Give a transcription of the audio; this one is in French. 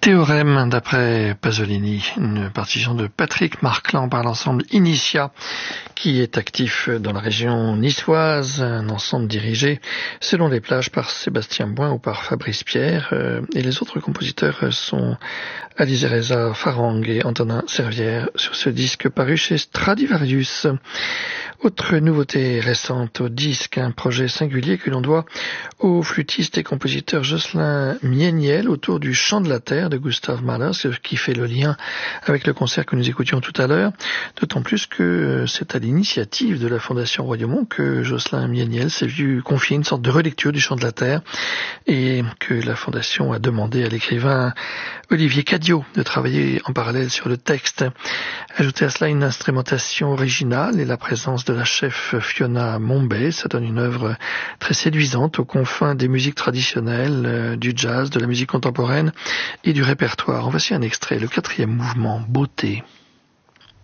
Théorème d'après Pasolini, une partition de Patrick Marclan par l'ensemble Initia, qui est actif dans la région niçoise, un ensemble dirigé selon les plages par Sébastien Boin ou par Fabrice Pierre, et les autres compositeurs sont Alizé Reza Farang et Antonin Servière sur ce disque paru chez Stradivarius. Autre nouveauté récente au disque, un projet singulier que l'on doit au flûtiste et compositeur Jocelyn Mieniel autour du Chant de la Terre de Gustav Mahler, ce qui fait le lien avec le concert que nous écoutions tout à l'heure, d'autant plus que c'est à l'initiative de la Fondation Royaumont que Jocelyn Mieniel s'est vu confier une sorte de relecture du Chant de la Terre et que la Fondation a demandé à l'écrivain Olivier Cadiot de travailler en parallèle sur le texte. Ajouter à cela une instrumentation originale et la présence de la chef Fiona Mombay, ça donne une œuvre très séduisante aux confins des musiques traditionnelles, du jazz, de la musique contemporaine et du répertoire. En voici un extrait, le 4e mouvement, Beauté.